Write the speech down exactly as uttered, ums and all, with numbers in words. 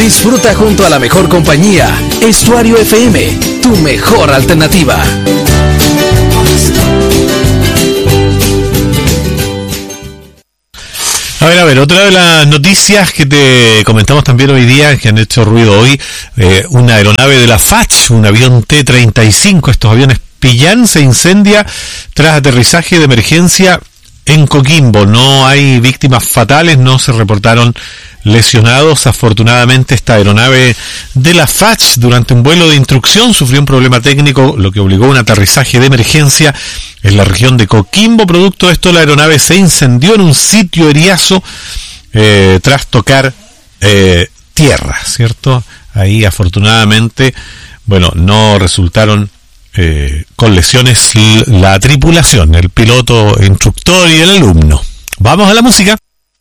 Disfruta junto a la mejor compañía. Estuario F M, tu mejor alternativa. A ver, a ver, otra de las noticias que te comentamos también hoy día, que han hecho ruido hoy, eh, una aeronave de la F A C, un avión T treinta y cinco, estos aviones Pillán, se incendia tras aterrizaje de emergencia en Coquimbo. No hay víctimas fatales, no se reportaron lesionados. Afortunadamente, esta aeronave de la F A C, durante un vuelo de instrucción, sufrió un problema técnico, lo que obligó a un aterrizaje de emergencia en la región de Coquimbo. Producto de esto, la aeronave se incendió en un sitio eriazo eh, tras tocar eh, tierra, ¿cierto? Ahí, afortunadamente, bueno, no resultaron eh, con lesiones la tripulación, el piloto, instructor y el alumno. Vamos a la música.